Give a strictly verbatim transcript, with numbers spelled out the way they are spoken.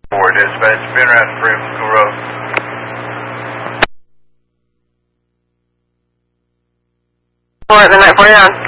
Four dispatch, been around Freeman School Road. Four, the night forty-nine.